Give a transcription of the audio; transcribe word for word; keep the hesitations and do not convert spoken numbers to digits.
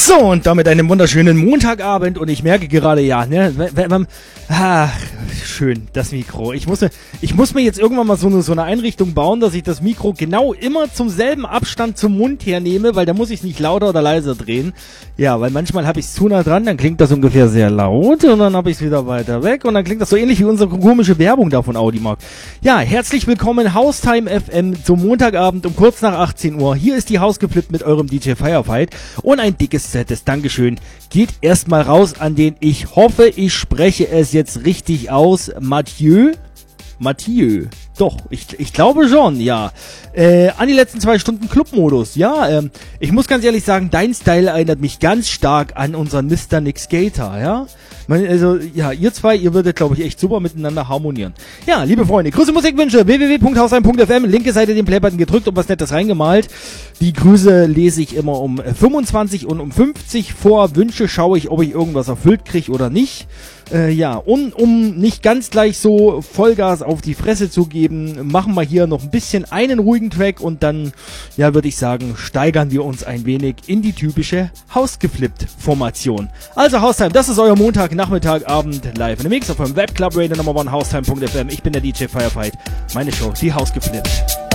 So, und damit einen wunderschönen Montagabend und ich merke gerade, ja, ne, wenn man, ah, schön, das Mikro. Ich muss mir, ich muss mir jetzt irgendwann mal so eine, so eine Einrichtung bauen, dass ich das Mikro genau immer zum selben Abstand zum Mund hernehme, weil da muss ich es nicht lauter oder leiser drehen. Ja, weil manchmal habe ich es zu nah dran, dann klingt das ungefähr sehr laut und dann habe ich es wieder weiter weg und dann klingt das so ähnlich wie unsere komische Werbung da von Audimax. Ja, herzlich willkommen, Haustime F M zum Montagabend um kurz nach achtzehn Uhr. Hier ist die Hausgeflippt mit eurem D J Firefight und ein dickes fettes Dankeschön geht erstmal raus an den, ich hoffe, ich spreche es jetzt richtig aus, Mathieu. Mathieu. Doch, ich, ich glaube schon, ja. Äh, an die letzten zwei Stunden Clubmodus, ja. Ähm, ich muss ganz ehrlich sagen, dein Style erinnert mich ganz stark an unseren Mister Nick Skater, ja. Man, also, ja, ihr zwei, ihr würdet, glaube ich, echt super miteinander harmonieren. Ja, liebe Freunde, Grüße, Musikwünsche, w w w punkt hausheim punkt f m, linke Seite den Playbutton gedrückt und was Nettes reingemalt. Die Grüße lese ich immer um fünfundzwanzig und um fünfzig vor. Wünsche schaue ich, ob ich irgendwas erfüllt kriege oder nicht. Äh, ja, und um nicht ganz gleich so Vollgas auf die Fresse zu geben, machen wir hier noch ein bisschen einen ruhigen Track und dann, ja, würde ich sagen, steigern wir uns ein wenig in die typische Hausgeflippt-Formation. Also Haustime, das ist euer Montag, Nachmittag, Abend, live in the Mix auf eurem Webclub Radio Number One Haustime punkt f m. Ich bin der D J Firefight. Meine Show, die Hausgeflippt.